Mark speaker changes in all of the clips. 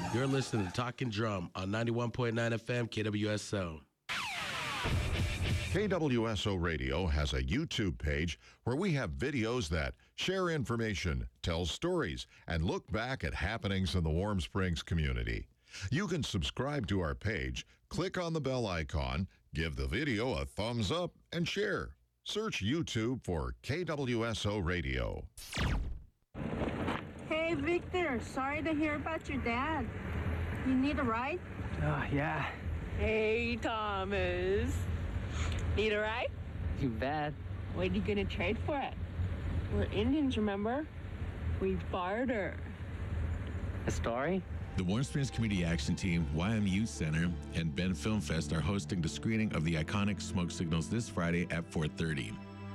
Speaker 1: You're listening to Talking Drum on 91.9 FM KWSO.
Speaker 2: KWSO Radio has a YouTube page where we have videos that share information, tell stories, and look back at happenings in the Warm Springs community. You can subscribe to our page, click on the bell icon, give the video a thumbs up, and share. Search YouTube for KWSO Radio.
Speaker 3: Hey, Victor, sorry to hear about your dad. You need a ride?
Speaker 4: Oh, yeah.
Speaker 5: Hey, Thomas. Need a ride?
Speaker 4: You bet.
Speaker 5: What are you gonna trade for it? We're Indians, remember? We barter.
Speaker 4: A story?
Speaker 6: The Warm Springs Community Action Team, YMU Center, and Ben Film Fest are hosting the screening of the iconic Smoke Signals this Friday at 4:30.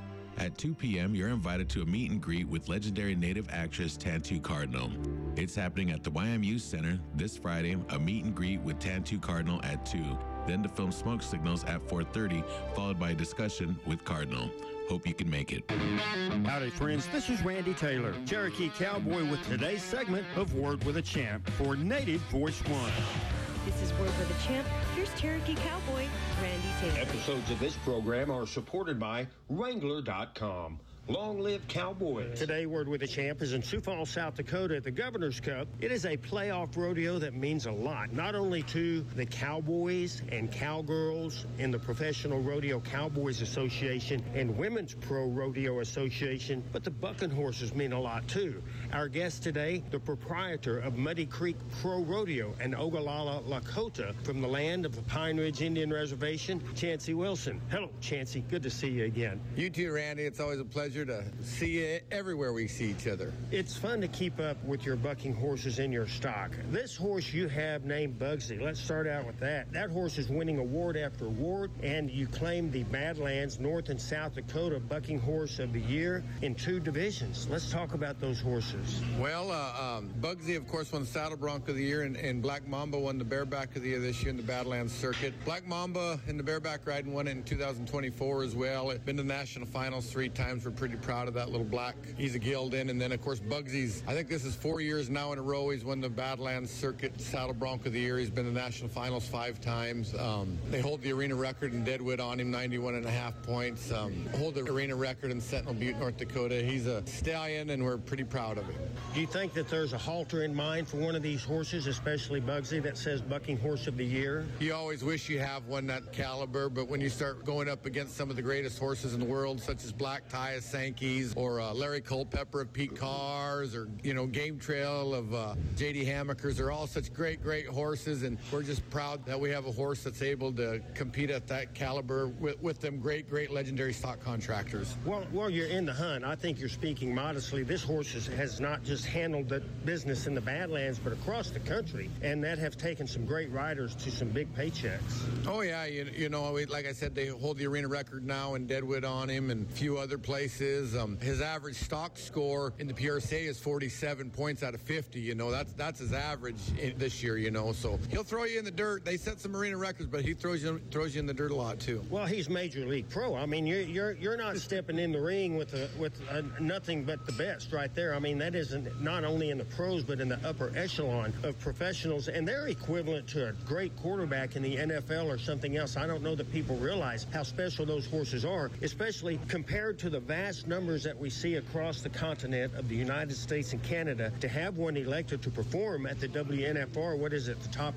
Speaker 6: At 2 p.m., you're invited to a meet and greet with legendary Native actress Tantoo Cardinal. It's happening at the YMU Center this Friday, a meet and greet with Tantoo Cardinal at 2, then the film Smoke Signals at 4:30, followed by a discussion with Cardinal. Hope you can make it.
Speaker 7: Howdy, friends. This is Randy Taylor, Cherokee Cowboy, with today's segment of Word with a Champ for Native Voice One.
Speaker 8: This is Word with a Champ. Here's Cherokee Cowboy, Randy Taylor.
Speaker 9: Episodes of this program are supported by Wrangler.com. Long live Cowboys.
Speaker 7: Today, Word with a Champ is in Sioux Falls, South Dakota at the Governor's Cup. It is a playoff rodeo that means a lot, not only to the cowboys and cowgirls in the Professional Rodeo Cowboys Association and Women's Pro Rodeo Association, but the bucking horses mean a lot too. Our guest today, the proprietor of Muddy Creek Crow Rodeo in Ogallala, Lakota, from the land of the Pine Ridge Indian Reservation, Chancey Wilson. Hello, Chancey. Good to see you again.
Speaker 10: You too, Randy. It's always a pleasure to see you everywhere we see each other.
Speaker 7: It's fun to keep up with your bucking horses in your stock. This horse you have named Bugsy. Let's start out with that. That horse is winning award after award, and you claim the Badlands North and South Dakota Bucking Horse of the Year in 2 divisions. Let's talk about those horses.
Speaker 10: Well, Bugsy, of course, won the Saddle Bronc of the Year, and Black Mamba won the Bareback of the Year this year in the Badlands circuit. Black Mamba in the Bareback riding won it in 2024 as well. It's been to national finals 3 times. We're pretty proud of that little black. He's a gelding. And then, of course, Bugsy's, I think this is 4 years now in a row. He's won the Badlands Circuit Saddle Bronc of the Year. He's been to national finals 5 times. They hold the arena record in Deadwood on him, 91.5 points. Hold the arena record in Sentinel Butte, North Dakota. He's a stallion, and we're pretty proud of him.
Speaker 7: Do you think that there's a halter in mind for one of these horses, especially Bugsy, that says Bucking Horse of the Year?
Speaker 10: You always wish you have one that caliber, but when you start going up against some of the greatest horses in the world, such as Black Tie of Sankey's, or Larry Culpepper of Pete Cars, or, Game Trail of J.D. Hammaker's, are all such great, great horses, and we're just proud that we have a horse that's able to compete at that caliber with them great, great legendary stock contractors.
Speaker 7: Well, you're in the hunt. I think you're speaking modestly. This horse has not just handled the business in the Badlands, but across the country, and that have taken some great riders to some big paychecks.
Speaker 10: Oh, yeah. Like I said, they hold the arena record now in Deadwood on him and a few other places. His average stock score in the PRCA is 47 points out of 50. That's his average this year, So he'll throw you in the dirt. They set some arena records, but he throws you in the dirt a lot, too.
Speaker 7: Well, he's Major League Pro. I mean, you're not stepping in the ring with nothing but the best right there. I mean, that isn't not only in the pros, but in the upper echelon of professionals, and they're equivalent to a great quarterback in the NFL or something else. I don't know that people realize how special those horses are, especially compared to the vast numbers that we see across the continent of the United States and Canada. To have one elected to perform at the WNFR, what is it, the top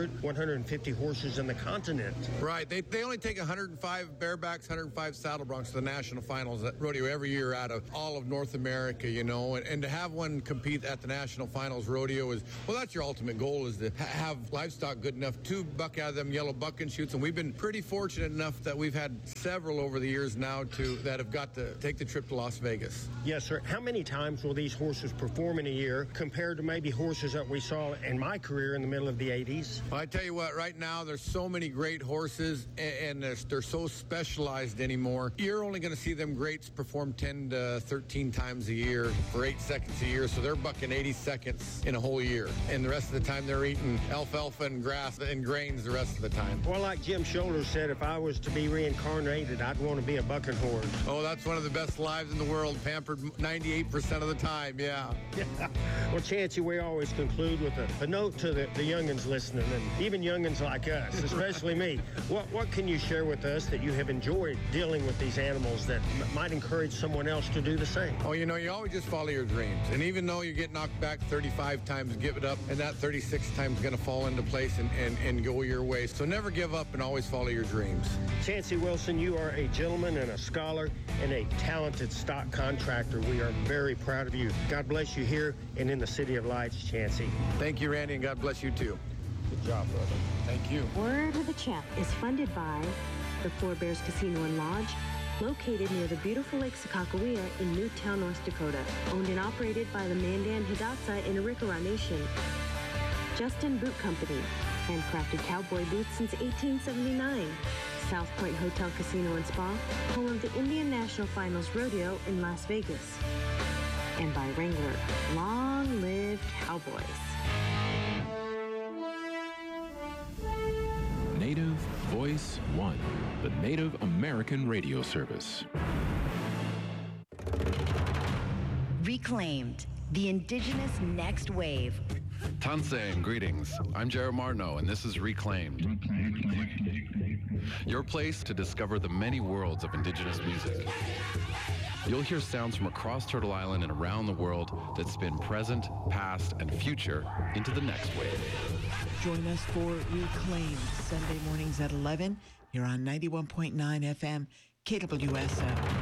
Speaker 7: 150 horses in the continent?
Speaker 10: Right. They only take 105 barebacks, 105 saddle broncs to the national finals at rodeo every year out of all of North America, and to have one compete at the national finals rodeo that's your ultimate goal, is to have livestock good enough to buck out of them yellow bucking chutes. And we've been pretty fortunate enough that we've had several over the years now that have got to take the trip to Las Vegas.
Speaker 7: Yes, sir. How many times will these horses perform in a year compared to maybe horses that we saw in my career in the middle of the 80s?
Speaker 10: Well, I tell you what, right now there's so many great horses, and they're so specialized anymore. You're only going to see them greats perform 10 to 13 times a year for 8 seconds seconds a year, so they're bucking 80 seconds in a whole year. And the rest of the time, they're eating alfalfa and grass and grains the rest of the time.
Speaker 7: Well, like Jim Shoulders said, if I was to be reincarnated, I'd want to be a bucking horse.
Speaker 10: Oh, that's one of the best lives in the world, pampered 98% of the time, yeah.
Speaker 7: Well, Chancey, we always conclude with a note to the youngins listening, and even youngins like us, especially me. What can you share with us that you have enjoyed dealing with these animals that might encourage someone else to do the same?
Speaker 10: Oh, you know, you always just follow your dreams. And even though you get knocked back 35 times, give it up, and that 36th time is going to fall into place and go your way. So never give up and always follow your dreams.
Speaker 7: Chancey Wilson, you are a gentleman and a scholar and a talented stock contractor. We are very proud of you. God bless you here and in the City of Lights, Chancey.
Speaker 10: Thank you, Randy, and God bless you too.
Speaker 7: Good job, brother.
Speaker 10: Thank you.
Speaker 8: Word of the Champ is funded by the Four Bears Casino and Lodge, located near the beautiful Lake Sakakawea in Newtown, North Dakota. Owned and operated by the Mandan Hidatsa in Arikara Nation. Justin Boot Company, handcrafted cowboy boots since 1879. South Point Hotel Casino and Spa, home of the Indian National Finals Rodeo in Las Vegas. And by Wrangler, long live Cowboys.
Speaker 11: Native Voice One, the Native American radio service.
Speaker 12: Reclaimed, the indigenous next wave.
Speaker 13: Tansang, greetings. I'm Jared Martineau, and this is Reclaimed. Your place to discover the many worlds of indigenous music. You'll hear sounds from across Turtle Island and around the world that spin present, past, and future into the next wave.
Speaker 14: Join us for Reclaimed, Sunday mornings at 11. You're on 91.9 FM, KWSM.